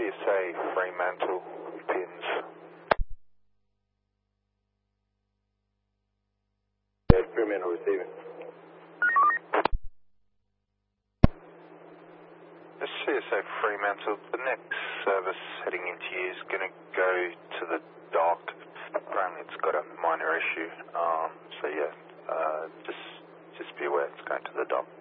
CSA Fremantle pins. Yeah, Fremantle receiving. The CSA Fremantle, the next service heading into you is going to go to the dock. Apparently it's got a minor issue, so yeah, just be aware it's going to the dock.